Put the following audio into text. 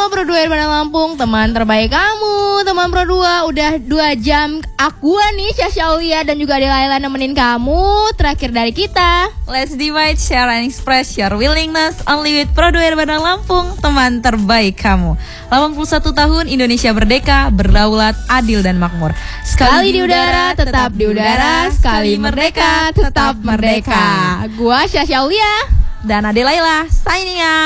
Halo Pro 2 Bandar Lampung, teman terbaik kamu. Teman Pro 2, udah 2 jam aku nih, Syasha Aulia dan juga Laila nemenin kamu. Terakhir dari kita, let's divide, share and express your willingness only with Pro 2 Bandar Lampung, teman terbaik kamu. 81 tahun Indonesia merdeka, berdaulat, adil dan makmur. sekali di udara, tetap di udara. Sekali merdeka, tetap merdeka. Gua Syasha Aulia Dan Ade Laila, signing out.